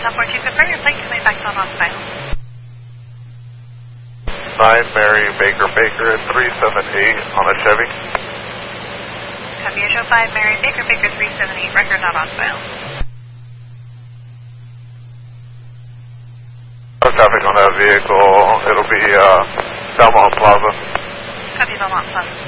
South 42, confirm your plate coming back on file. 9 Mary Baker at 378 on a Chevy. Copy, show 5 Mary Baker 378, record not on file. No traffic on that vehicle. It'll be Belmont Plaza. Copy, Belmont Plaza.